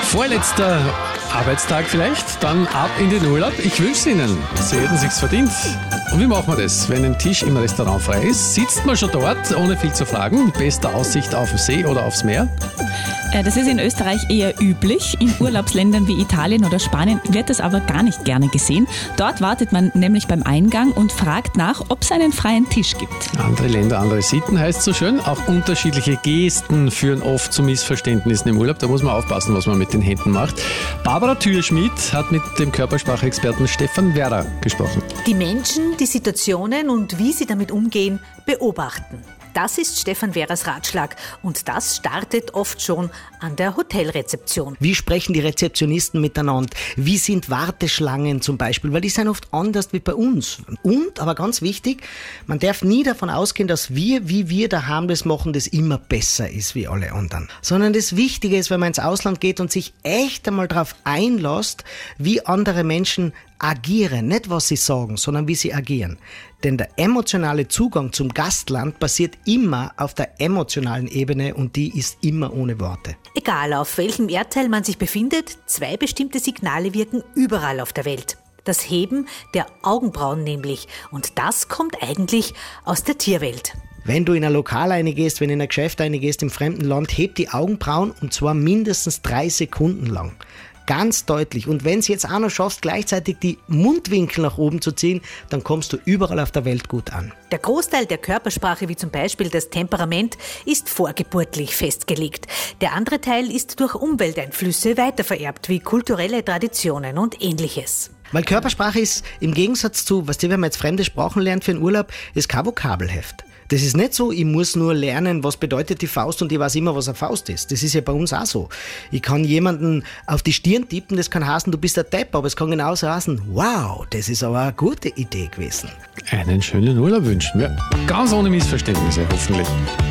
Vorletzter Arbeitstag vielleicht, dann ab in den Urlaub. Ich wünsche Ihnen, Sie hätten sich's verdient. Und wie machen wir das? Wenn ein Tisch im Restaurant frei ist, sitzt man schon dort, ohne viel zu fragen, mit bester Aussicht auf den See oder aufs Meer? Das ist in Österreich eher üblich. In Urlaubsländern wie Italien oder Spanien wird das aber gar nicht gerne gesehen. Dort wartet man nämlich beim Eingang und fragt nach, ob es einen freien Tisch gibt. Andere Länder, andere Sitten heißt so schön. Auch unterschiedliche Gesten führen oft zu Missverständnissen im Urlaub. Da muss man aufpassen, was man mit den Händen macht. Barbara Thürschmidt hat mit dem Körpersprachexperten Stefan Werra gesprochen. Die Menschen, die Situationen und wie sie damit umgehen, beobachten. Das ist Stefan Werras Ratschlag und das startet oft schon an der Hotelrezeption. Wie sprechen die Rezeptionisten miteinander? Wie sind Warteschlangen zum Beispiel? Weil die sind oft anders wie bei uns. Und, aber ganz wichtig, man darf nie davon ausgehen, dass wie wir daheim das machen, das immer besser ist wie alle anderen. Sondern das Wichtige ist, wenn man ins Ausland geht und sich echt einmal darauf einlässt, wie andere Menschen agieren. Nicht, was sie sagen, sondern wie sie agieren. Denn der emotionale Zugang zum Gastland passiert immer auf der emotionalen Ebene und die ist immer ohne Worte. Egal auf welchem Erdteil man sich befindet, 2 bestimmte Signale wirken überall auf der Welt. Das Heben der Augenbrauen nämlich. Und das kommt eigentlich aus der Tierwelt. Wenn du in ein Lokal reingehst, wenn du in ein Geschäft reingehst im fremden Land, heb die Augenbrauen und zwar mindestens 3 Sekunden lang. Ganz deutlich. Und wenn es jetzt auch noch schaffst, gleichzeitig die Mundwinkel nach oben zu ziehen, dann kommst du überall auf der Welt gut an. Der Großteil der Körpersprache, wie zum Beispiel das Temperament, ist vorgeburtlich festgelegt. Der andere Teil ist durch Umwelteinflüsse weitervererbt, wie kulturelle Traditionen und Ähnliches. Weil Körpersprache ist im Gegensatz zu, wenn man jetzt fremde Sprachen lernt für einen Urlaub, ist kein Vokabelheft. Das ist nicht so, ich muss nur lernen, was bedeutet die Faust und ich weiß immer, was eine Faust ist. Das ist ja bei uns auch so. Ich kann jemanden auf die Stirn tippen, das kann heißen, du bist ein Depp, aber es kann genauso heißen, wow, das ist aber eine gute Idee gewesen. Einen schönen Urlaub wünschen wir. Ganz ohne Missverständnisse, hoffentlich.